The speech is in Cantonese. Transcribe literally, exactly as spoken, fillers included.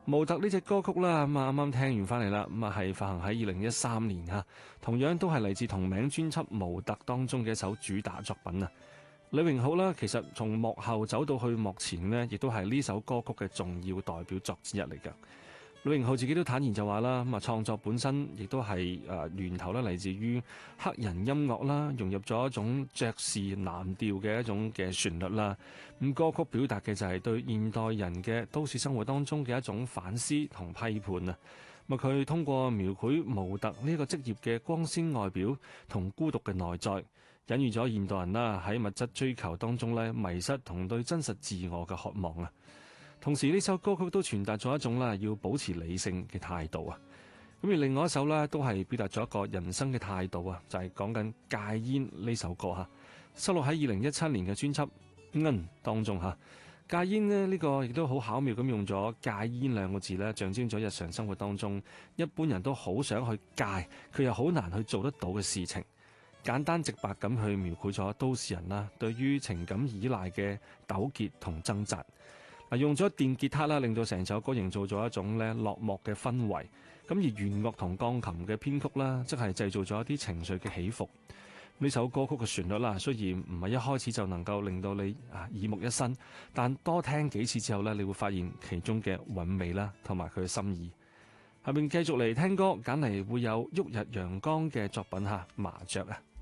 模特呢隻歌曲啦，咁啊啱啱聽完翻嚟啦，咁啊係發行喺二零一三年嚇，同樣都係嚟自同名專輯《模特》當中嘅一首主打作品啊。李榮浩啦，其實從幕後走到去幕前呢，亦都係呢首歌曲嘅重要代表作之一嚟㗎。李榮浩自己都坦言就話啦，咁啊創作本身亦都係誒源頭咧嚟自於黑人音樂啦，融入咗一種爵士藍調嘅一種嘅旋律啦。咁歌曲表達嘅就係對現代人嘅都市生活當中嘅一種反思同批判啊。咁佢通過描繪模特呢個職業嘅光鮮外表同孤獨嘅內在，隱喻咗現代人啦喺物質追求當中咧迷失同對真實自我嘅渴望啊。同時呢首歌曲都傳達咗一種啦要保持理性嘅態度啊。咁而另外一首呢，都係表達咗一個人生嘅態度啊，就係講緊戒煙呢首歌嚇，收錄喺二零一七年嘅專輯《恩》當中嚇。戒煙呢，呢個亦都好巧妙咁用咗戒煙兩個字呢，象徵咗日常生活當中一般人都好想去戒，佢又好難去做得到嘅事情。簡單直白咁去描繪咗都市人啦對於情感依賴嘅糾結同掙扎。用咗電吉他啦，令到成首歌營造咗一種咧落寞嘅氛圍。咁而弦樂同鋼琴嘅編曲啦，即係製造咗一啲情緒嘅起伏。呢首歌曲嘅旋律啦，雖然唔係一開始就能夠令到你啊耳目一新，但多聽幾次之後呢，你會發現其中嘅韻味啦，同埋佢嘅心意。下面繼續嚟聽歌，揀嚟會有旭日陽光嘅作品嚇，麻雀啊！